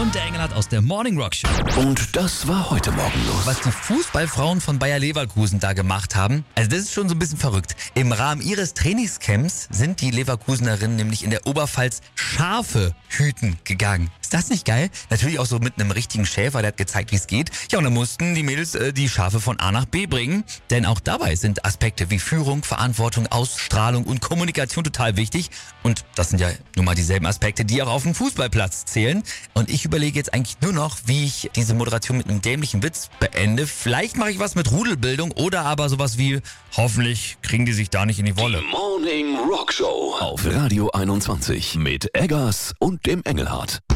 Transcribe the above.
und der Engelhardt aus der Morning Rock Show. Und das war heute Morgen los. Was die Fußballfrauen von Bayer Leverkusen da gemacht haben, also das ist schon so ein bisschen verrückt. Im Rahmen ihres Trainingscamps sind die Leverkusenerinnen nämlich in der Oberpfalz Schafe hüten gegangen. Ist das nicht geil? Natürlich auch so mit einem richtigen Schäfer, der hat gezeigt, wie es geht. Ja, und dann mussten die Mädels die Schafe von A nach B bringen. Denn auch dabei sind Aspekte wie Führung, Verantwortung, Ausstrahlung und Kommunikation total wichtig. Und das sind ja nun mal dieselben Aspekte, die auch auf dem Fußballplatz zählen. Und ich überlege jetzt eigentlich nur noch, wie ich diese Moderation mit einem dämlichen Witz beende. Vielleicht mache ich was mit Rudelbildung oder aber sowas wie, hoffentlich kriegen die sich da nicht in die Wolle. Die Morning Rock Show auf Radio 21 mit Eggers und dem Engelhardt.